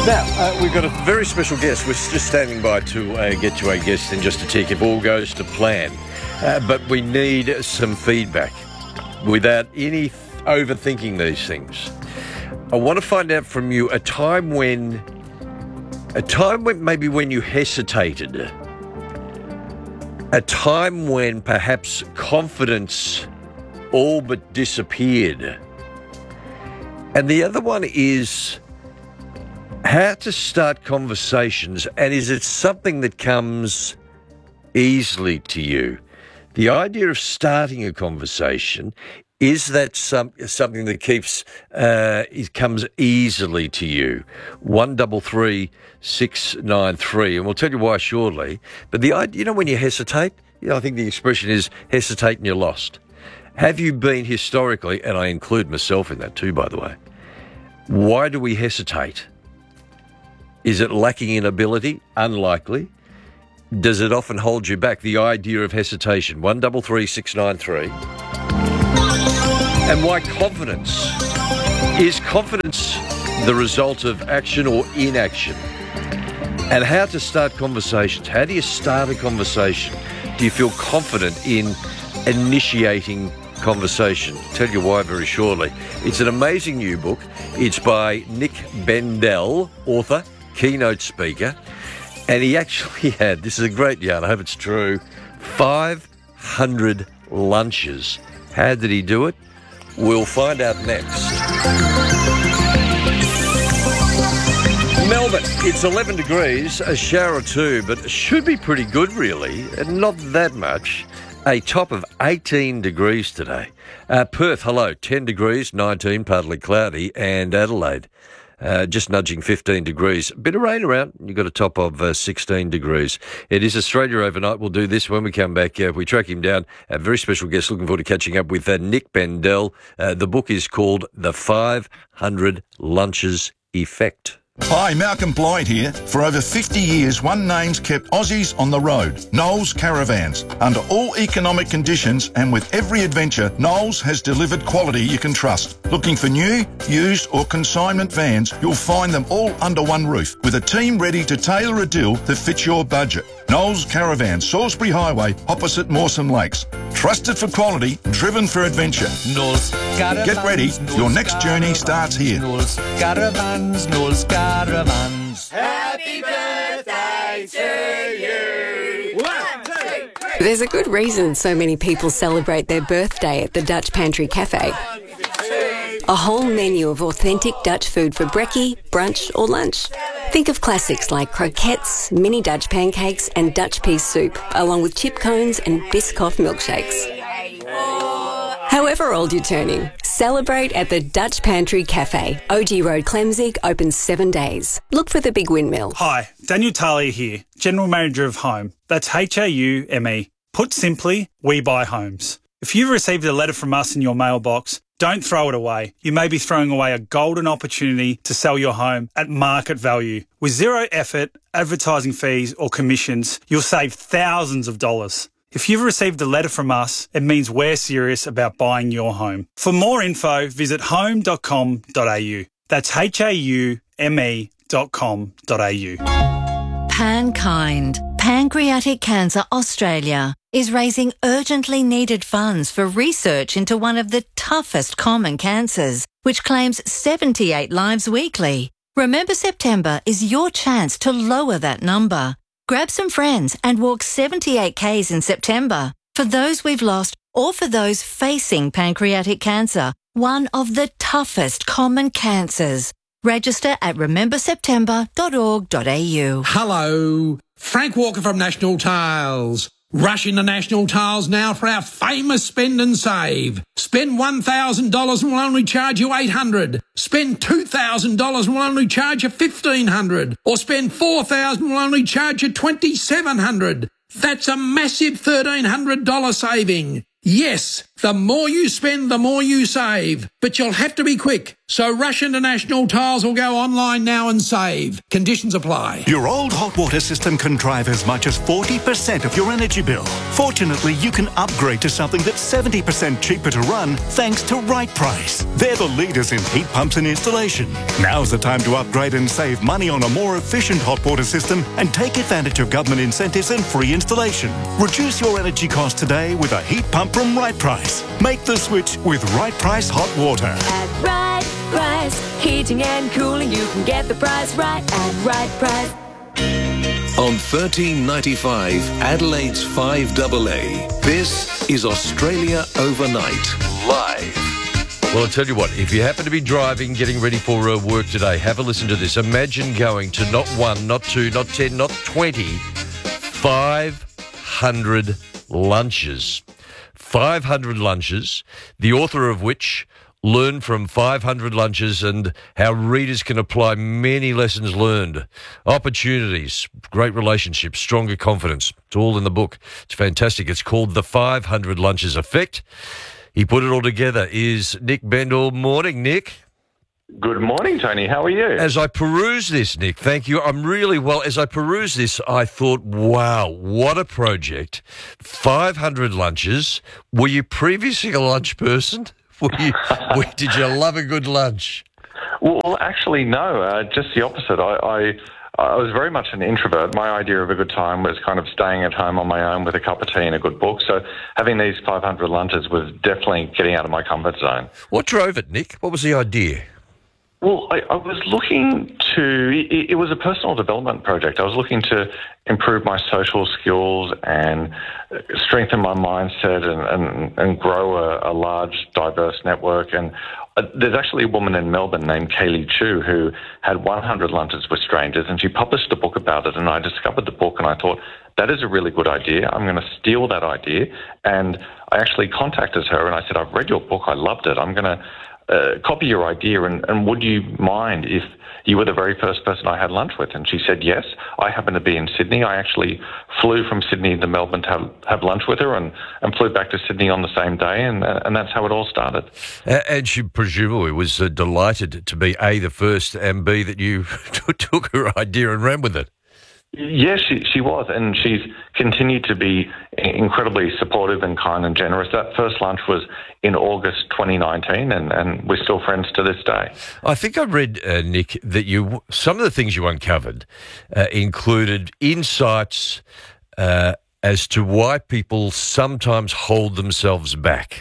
Now, we've got a very special guest. We're just standing by to get to our guest in just a tick if all goes to plan. But we need some feedback without any overthinking these things. I want to find out from you a time when maybe when you hesitated, a time when perhaps confidence all but disappeared. And the other one is how to start conversations, and is it something that comes easily to you? The idea of starting a conversation, is that something that it comes easily to you? 133693, and we'll tell you why shortly. But the idea, when you hesitate, I think the expression is hesitate and you're lost. Have you been historically, and I include myself in that too, by the way, why do we hesitate? Is it lacking in ability? Unlikely. Does it often hold you back? The idea of hesitation. 133693. And why confidence? Is confidence the result of action or inaction? And how to start conversations. How do you start a conversation? Do you feel confident in initiating conversation? I'll tell you why very shortly. It's an amazing new book. It's by Nick Bendel, author, keynote speaker, and he actually had, this is a great yarn, I hope it's true, 500 lunches. How did he do it? We'll find out next. Melbourne, it's 11 degrees, a shower or two, but it should be pretty good really, and not that much. A top of 18 degrees today. Perth, hello, 10 degrees, 19, partly cloudy, and Adelaide, just nudging 15 degrees. A bit of rain around. You've got a top of 16 degrees. It is Australia Overnight. We'll do this when we come back. We track him down. A very special guest. Looking forward to catching up with Nick Bendel. The book is called The 500 Lunches Effect. Hi, Malcolm Blythe here. For over 50 years, one name's kept Aussies on the road. Knowles Caravans. Under all economic conditions and with every adventure, Knowles has delivered quality you can trust. Looking for new, used or consignment vans, you'll find them all under one roof with a team ready to tailor a deal that fits your budget. Knowles Caravans, Salisbury Highway, opposite Mawson Lakes. Trusted for quality, driven for adventure. Knowles Caravans. Get ready, your next journey starts here. Knowles Caravans, Knowles Caravans. Happy birthday to you. 1, 2, 3. There's a good reason so many people celebrate their birthday at the Dutch Pantry Cafe. A whole menu of authentic Dutch food for brekkie, brunch or lunch. Think of classics like croquettes, mini Dutch pancakes and Dutch pea soup, along with chip cones and Biscoff milkshakes. However old you're turning, celebrate at the Dutch Pantry Cafe. OG Road, Clemzig, open 7 days. Look for the Big Windmill. Hi, Daniel Talia here, General Manager of Home. That's HAUME. Put simply, we buy homes. If you've received a letter from us in your mailbox, don't throw it away. You may be throwing away a golden opportunity to sell your home at market value. With zero effort, advertising fees or commissions, you'll save thousands of dollars. If you've received a letter from us, it means we're serious about buying your home. For more info, visit home.com.au. That's HAUME.com.au. PanKind, Pancreatic Cancer Australia, is raising urgently needed funds for research into one of the toughest common cancers, which claims 78 lives weekly. Remember September is your chance to lower that number. Grab some friends and walk 78 Ks in September. For those we've lost or for those facing pancreatic cancer, one of the toughest common cancers. Register at rememberseptember.org.au. Hello, Frank Walker from National Tiles. Rush into National Tiles now for our famous spend and save. Spend $1,000 and we'll only charge you $800. Spend $2,000 and we'll only charge you $1,500. Or spend $4,000 and we'll only charge you $2,700. That's a massive $1,300 saving. Yes, The more you spend, the more you save. But you'll have to be quick. So rush into National Tiles or go online now and save. Conditions apply. Your old hot water system can drive as much as 40% of your energy bill. Fortunately, you can upgrade to something that's 70% cheaper to run thanks to Right Price. They're the leaders in heat pumps and installation. Now's the time to upgrade and save money on a more efficient hot water system and take advantage of government incentives and free installation. Reduce your energy costs today with a heat pump from Right Price. Make the switch with Right Price Hot Water. At Right Price, heating and cooling, you can get the price right at Right Price. On 1395 Adelaide's 5AA, this is Australia Overnight, live. Well, I'll tell you what, if you happen to be driving, getting ready for work today, have a listen to this. Imagine going to not 1, not 2, not 10, not 20, 500 lunches. 500 lunches, the author of which learned from 500 lunches and how readers can apply many lessons learned, opportunities, great relationships, stronger confidence. It's all in the book. It's fantastic. It's called The 500 Lunches Effect. He put it all together is Nick Bendall. Morning, Nick. Good morning, Tony. How are you? As I peruse this, Nick, thank you. I'm really well. As I peruse this, I thought, wow, what a project. 500 lunches. Were you previously a lunch person? Did you love a good lunch? Well, actually, no. Just the opposite. I was very much an introvert. My idea of a good time was kind of staying at home on my own with a cup of tea and a good book. So having these 500 lunches was definitely getting out of my comfort zone. What drove it, Nick? What was the idea? Well, I was looking to, it was a personal development project. I was looking to improve my social skills and strengthen my mindset and grow a large, diverse network. And there's actually a woman in Melbourne named Kaylee Chu who had 100 lunches with strangers, and she published a book about it. And I discovered the book and I thought, that is a really good idea. I'm going to steal that idea. And I actually contacted her and I said, I've read your book. I loved it. I'm going to copy your idea, and would you mind if you were the very first person I had lunch with? And she said yes. I happened to be in Sydney. I actually flew from Sydney to Melbourne to have lunch with her and flew back to Sydney on the same day, and that's how it all started. And she presumably was delighted to be A, the first, and B, that you took her idea and ran with it. Yes, she was, and she's continued to be incredibly supportive and kind and generous. That first lunch was in August 2019, and we're still friends to this day. I think I read, Nick, that some of the things you uncovered included insights as to why people sometimes hold themselves back.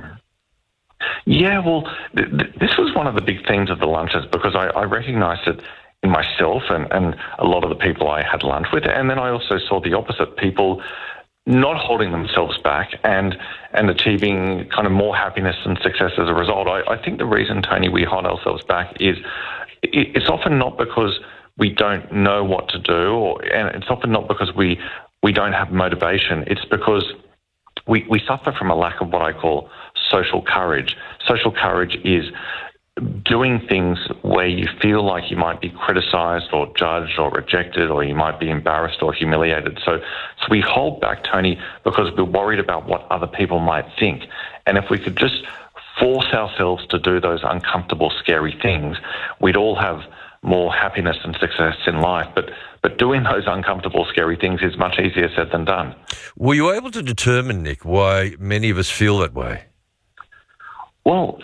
Yeah, well, this was one of the big themes of the lunches because I recognised it in myself and a lot of the people I had lunch with. And then I also saw the opposite, people not holding themselves back and achieving kind of more happiness and success as a result. I think the reason, Tony, we hold ourselves back is it's often not because we don't know what to do, and it's often not because we don't have motivation. It's because we suffer from a lack of what I call social courage. Social courage is doing things where you feel like you might be criticised or judged or rejected, or you might be embarrassed or humiliated. So we hold back, Tony, because we're worried about what other people might think. And if we could just force ourselves to do those uncomfortable, scary things, we'd all have more happiness and success in life. But doing those uncomfortable, scary things is much easier said than done. Were you able to determine, Nick, why many of us feel that way? Well,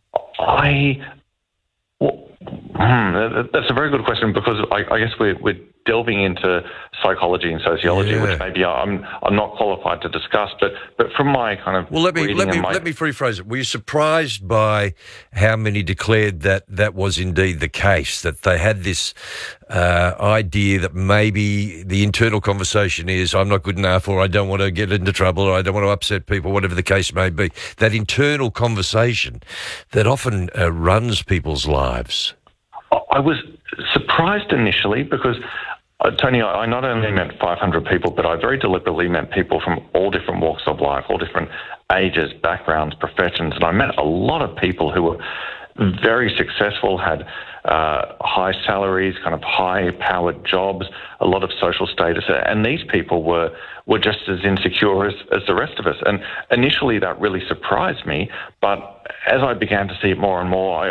that's a very good question, because I guess we're delving into psychology and sociology, which maybe I'm not qualified to discuss. But from my kind of let me rephrase it. Were you surprised by how many declared that was indeed the case, that they had this idea that maybe the internal conversation is I'm not good enough, or I don't want to get into trouble, or I don't want to upset people, whatever the case may be? That internal conversation that often runs people's lives. I was surprised initially because, Tony, I not only met 500 people, but I very deliberately met people from all different walks of life, all different ages, backgrounds, professions, and I met a lot of people who were very successful, had high salaries, kind of high-powered jobs, a lot of social status, and these people were just as insecure as the rest of us. And initially that really surprised me, but as I began to see it more and more,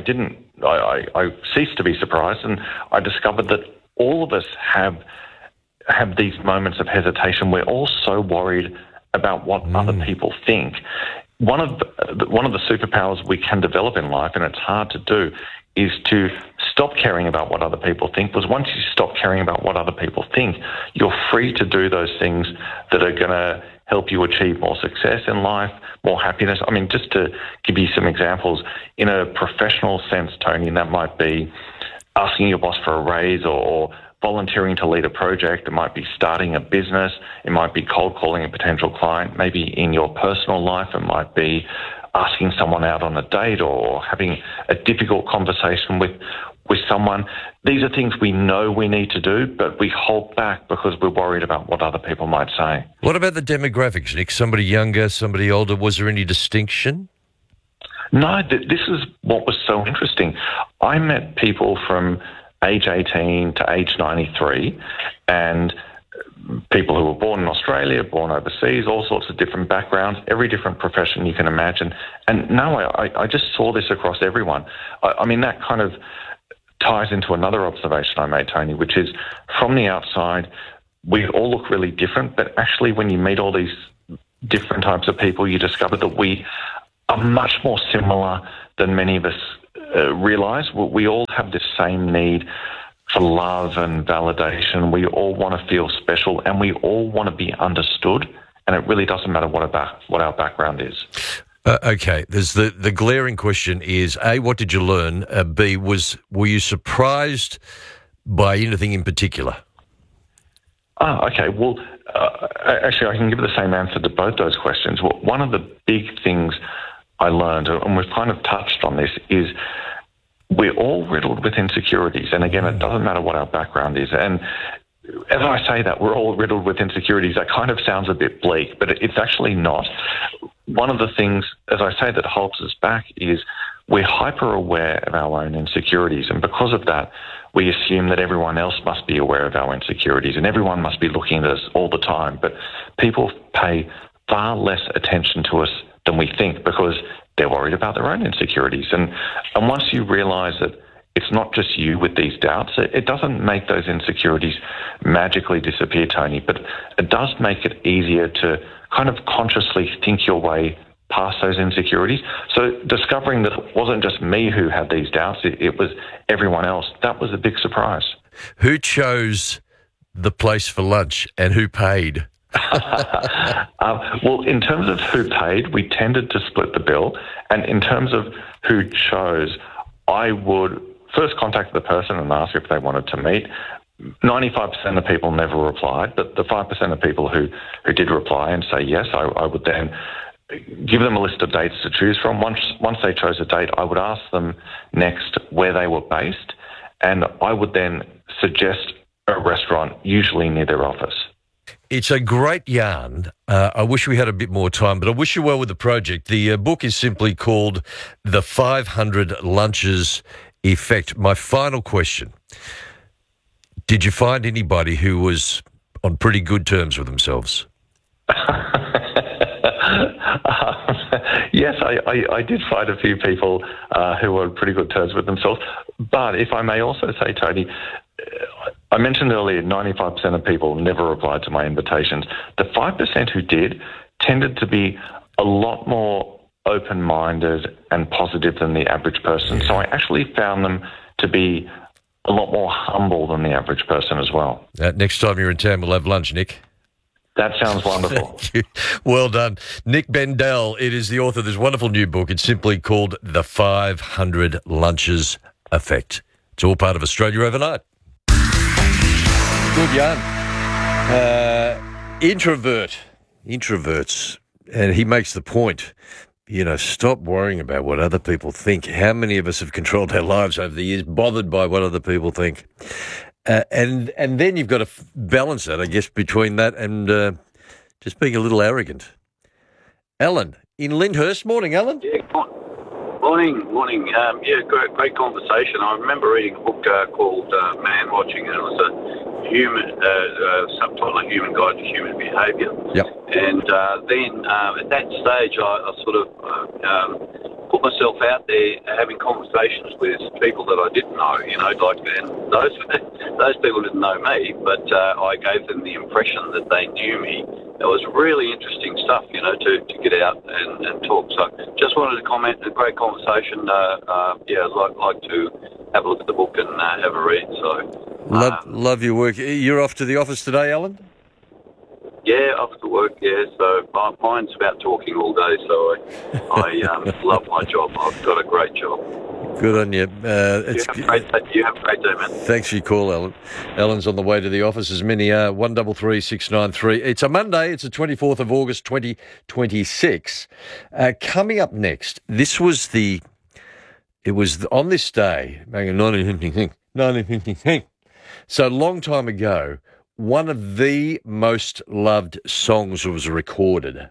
I ceased to be surprised, and I discovered that all of us have these moments of hesitation. We're all so worried about what other people think. One of the superpowers we can develop in life, and it's hard to do, is to stop caring about what other people think, because once you stop caring about what other people think, you're free to do those things that are going to help you achieve more success in life, more happiness. I mean, just to give you some examples, in a professional sense, Tony, that might be asking your boss for a raise or volunteering to lead a project. It might be starting a business. It might be cold calling a potential client. Maybe in your personal life, it might be asking someone out on a date or having a difficult conversation with someone. These are things we know we need to do, but we hold back because we're worried about what other people might say. What about the demographics, Nick? Somebody younger, somebody older? Was there any distinction? No, this is what was so interesting. I met people from age 18 to age 93, and people who were born in Australia, born overseas, all sorts of different backgrounds, every different profession you can imagine. And no, I just saw this across everyone. I mean, that kind of ties into another observation I made, Tony, which is from the outside, we all look really different, but actually when you meet all these different types of people, you discover that we are much more similar than many of us realise. We all have this same need for love and validation. We all want to feel special, and we all want to be understood, and it really doesn't matter what our background is. Okay, there's the glaring question is, A, what did you learn? B, were you surprised by anything in particular? Okay. Well, actually, I can give the same answer to both those questions. One of the big things I learned, and we've kind of touched on this, is we're all riddled with insecurities. And again, it doesn't matter what our background is. And as I say that, we're all riddled with insecurities, that kind of sounds a bit bleak, but it's actually not. One of the things, as I say, that holds us back is we're hyper-aware of our own insecurities. And because of that, we assume that everyone else must be aware of our insecurities and everyone must be looking at us all the time. But people pay far less attention to us than we think because they're worried about their own insecurities. And once you realise that it's not just you with these doubts, it doesn't make those insecurities magically disappear, Tony, but it does make it easier to kind of consciously think your way past those insecurities. So discovering that it wasn't just me who had these doubts, it was everyone else, that was a big surprise. Who chose the place for lunch and who paid? Well, in terms of who paid, we tended to split the bill. And in terms of who chose, I would first contact the person and ask if they wanted to meet. 95% of people never replied, but the 5% of people who did reply and say yes, I would then give them a list of dates to choose from. Once they chose a date, I would ask them next where they were based, and I would then suggest a restaurant, usually near their office. It's a great yarn. I wish we had a bit more time, but I wish you well with the project. The book is simply called The 500 Lunches Effect. My final question, did you find anybody who was on pretty good terms with themselves? Yes, I did find a few people who were on pretty good terms with themselves. But if I may also say, Tony, I mentioned earlier 95% of people never replied to my invitations. The 5% who did tended to be a lot more open-minded and positive than the average person. So I actually found them to be a lot more humble than the average person as well. Next time you're in town, we'll have lunch, Nick. That sounds wonderful. Thank you. Well done. Nick Bendel, it is the author of this wonderful new book. It's simply called The 500 Lunches Effect. It's all part of Australia Overnight. Good yarn. Introverts. And he makes the point, stop worrying about what other people think. How many of us have controlled our lives over the years, bothered by what other people think? And then you've got to balance that, I guess, between that and just being a little arrogant. Alan, in Lyndhurst. Morning, Alan. Yeah, Morning. Great conversation. I remember reading a book called Man Watching, and it was a subtitle, A Human Guide to Human Behaviour. Yep. And then at that stage, I sort of put myself out there having conversations with people that I didn't know, and those people didn't know me, but I gave them the impression that they knew me. It was really interesting stuff, to get out and talk. So just wanted to comment, a great conversation. I'd like to have a look at the book and have a read. So Love your work. You're off to the office today, Alan? Yeah, off to work, So mine's about talking all day, so I love my job. I've got a great job. Good on you. You have a great day, man. Thanks for your call, Alan. Alan's on the way to the office, as many are. 133693. It's a Monday. It's the 24th of August, 2026. Coming up next, it was on this day, 1950, so a long time ago, one of the most loved songs was recorded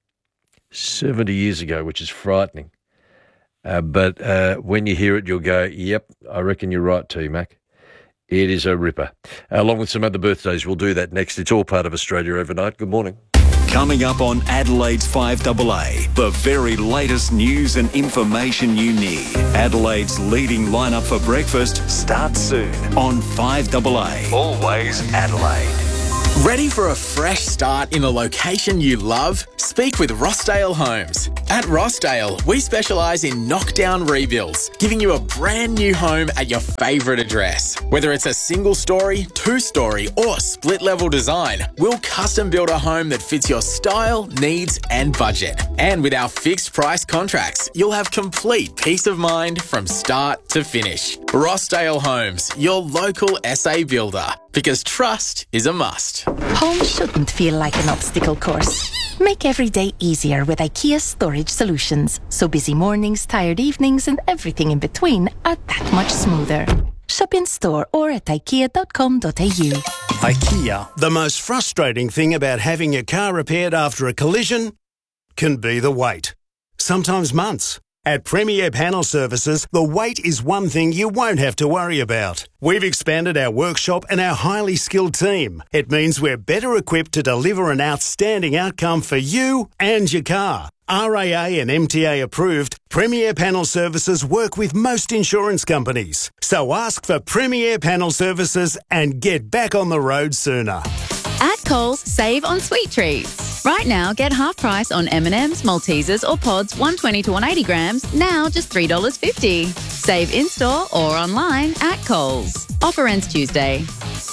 70 years ago, which is frightening. But when you hear it, you'll go, yep, I reckon you're right, T-Mac. It is a ripper. Along with some other birthdays, we'll do that next. It's all part of Australia Overnight. Good morning. Coming up on Adelaide's 5AA, the very latest news and information you need. Adelaide's leading lineup for breakfast starts soon on 5AA. Always Adelaide. Ready for a fresh start in a location you love? Speak with Rossdale Homes. At Rossdale, we specialise in knockdown rebuilds, giving you a brand new home at your favourite address. Whether it's a single story, two-story or split-level design, we'll custom build a home that fits your style, needs and budget. And with our fixed price contracts, you'll have complete peace of mind from start to finish. Rossdale Homes, your local SA builder. Because trust is a must. Home shouldn't feel like an obstacle course. Make every day easier with IKEA Storage Solutions. So busy mornings, tired evenings and everything in between are that much smoother. Shop in store or at ikea.com.au. IKEA. The most frustrating thing about having your car repaired after a collision can be the wait. Sometimes months. At Premier Panel Services, the wait is one thing you won't have to worry about. We've expanded our workshop and our highly skilled team. It means we're better equipped to deliver an outstanding outcome for you and your car. RAA and MTA approved, Premier Panel Services work with most insurance companies. So ask for Premier Panel Services and get back on the road sooner. At Coles, save on sweet treats. Right now, get half price on M&M's, Maltesers or Pods 120 to 180 grams, now just $3.50. Save in-store or online at Coles. Offer ends Tuesday.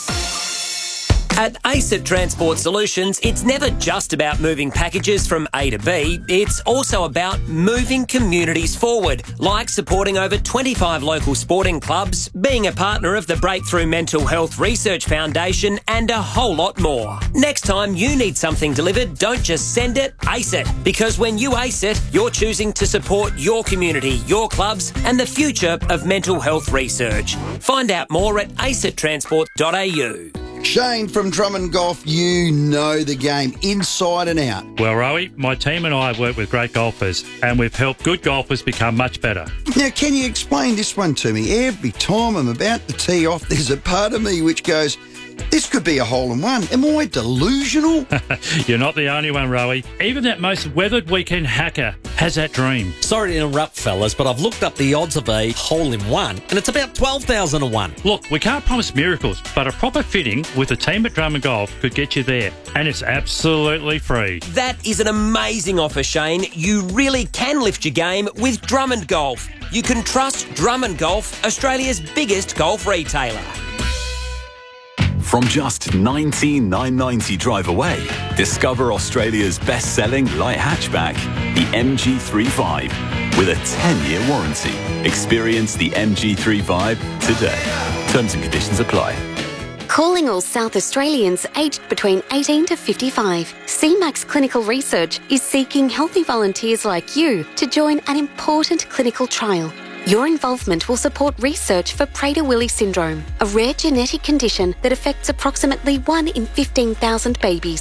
At ASIT Transport Solutions, it's never just about moving packages from A to B, it's also about moving communities forward, like supporting over 25 local sporting clubs, being a partner of the Breakthrough Mental Health Research Foundation, and a whole lot more. Next time you need something delivered, don't just send it, ace it. Because when you ace it, you're choosing to support your community, your clubs, and the future of mental health research. Find out more at acittransport.au. Shane from Drummond Golf, you know the game inside and out. Well, Rowie, my team and I have worked with great golfers and we've helped good golfers become much better. Now, can you explain this one to me? Every time I'm about to tee off, there's a part of me which goes, this could be a hole-in-one. Am I delusional? You're not the only one, Rowie. Even that most weathered weekend hacker has that dream. Sorry to interrupt, fellas, but I've looked up the odds of a hole-in-one, and it's about 12,000 to 1. Look, we can't promise miracles, but a proper fitting with the team at Drummond Golf could get you there, and it's absolutely free. That is an amazing offer, Shane. You really can lift your game with Drummond Golf. You can trust Drummond Golf, Australia's biggest golf retailer. From just $19,990 drive away, discover Australia's best-selling light hatchback, the MG3 Vibe, with a 10-year warranty. Experience the MG3 Vibe today. Terms and conditions apply. Calling all South Australians aged between 18 to 55. CMAX Clinical Research is seeking healthy volunteers like you to join an important clinical trial. Your involvement will support research for Prader-Willi syndrome, a rare genetic condition that affects approximately 1 in 15,000 babies.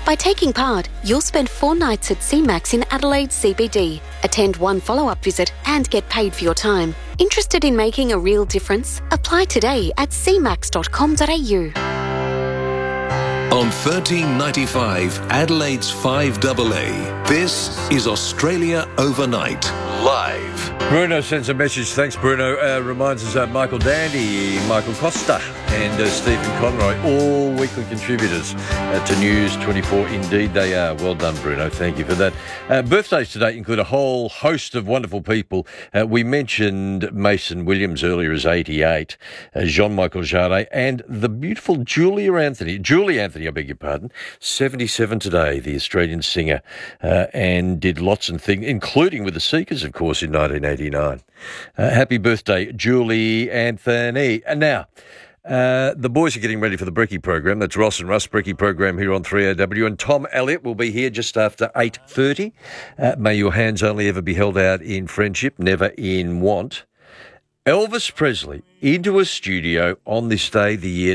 By taking part, you'll spend 4 nights at CMAX in Adelaide CBD, attend 1 follow-up visit and get paid for your time. Interested in making a real difference? Apply today at cmax.com.au. On 1395 Adelaide's 5AA, this is Australia Overnight, live. Bruno sends a message. Thanks, Bruno. Reminds us Michael Dandy, Michael Costa and Stephen Conroy, all weekly contributors to News 24. Indeed, they are. Well done, Bruno. Thank you for that. Birthdays today include a whole host of wonderful people. We mentioned Mason Williams earlier as 88, Jean-Michel Jarre, and the beautiful Julie Anthony, I beg your pardon, 77 today, the Australian singer, and did lots of things, including with the Seekers, of course, in 1989. Happy birthday, Julie Anthony. And now, the boys are getting ready for the Brekkie program. That's Ross and Russ Brekkie program here on 3AW. And Tom Elliott will be here just after 8:30. May your hands only ever be held out in friendship, never in want. Elvis Presley into a studio on this day, the year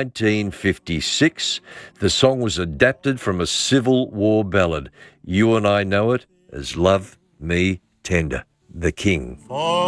1956. The song was adapted from a Civil War ballad. You and I know it as Love Me Tender. The King.